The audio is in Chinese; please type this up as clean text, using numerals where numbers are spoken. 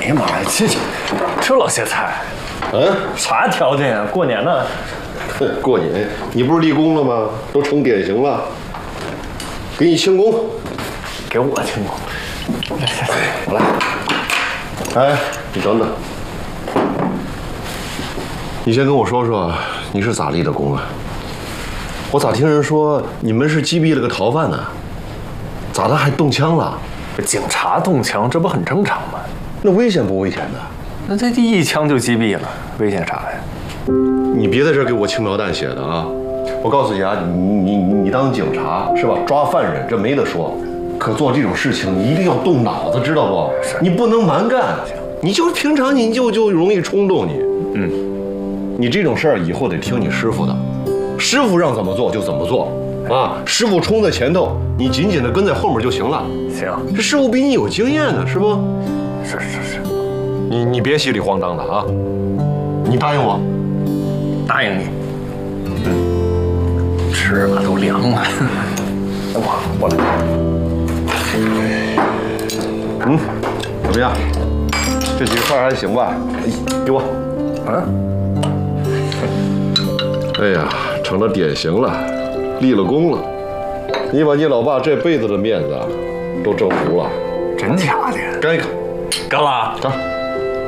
哎呀妈呀，这老些菜，啥条件啊？过年了。 过年，你不是立功了吗？都成典型了，给你庆功， 给我庆功。 我来。哎，你等等，你先跟我说说，你是咋立的功啊？我咋听人说你们是击毙了个逃犯呢？咋的还动枪了？ 警察动枪，这不很正常吗？ 那危险不危险的？ 那这一枪就击毙了，危险啥呀？ 你别在这给我轻描淡写的啊！我告诉你啊，你当警察是吧？抓犯人这没得说，可做这种事情你一定要动脑子，知道不？你不能蛮干，你就平常你就容易冲动你。你这种事儿以后得听你师傅的，师傅让怎么做就怎么做啊！师傅冲在前头，你紧紧的跟在后面就行了。 行， 这师傅比你有经验呢，是不？ 是。 你别稀里晃荡的啊！你答应我。 答应你。吃了都凉了。我来。 怎么样？这几个菜还行吧？给我。哎呀，成了典型了，立了功了。你把你老爸这辈子的面子啊，都挣足了。 真假的？ 干一个， 干了。 干。